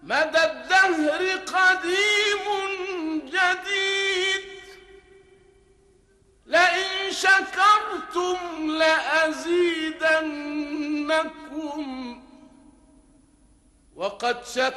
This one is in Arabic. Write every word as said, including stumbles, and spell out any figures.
مدى الدهر قديم جديد، لئن شكرتم لأزيدنكم وقد شكرتم